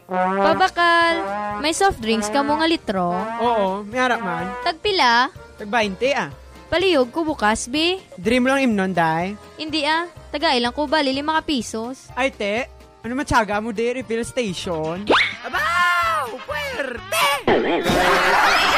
Pabakal, may soft drinks ka mo nga litro? Oo, may harap man. Tagpila? Tag 20 ah. Palihog ko bukas, be. Dream lang imnon, day. Hindi tagailang ko bali 5 pesos. Ay, te, ano matyaga mo, de? Refill station? Abaw! Puwerte!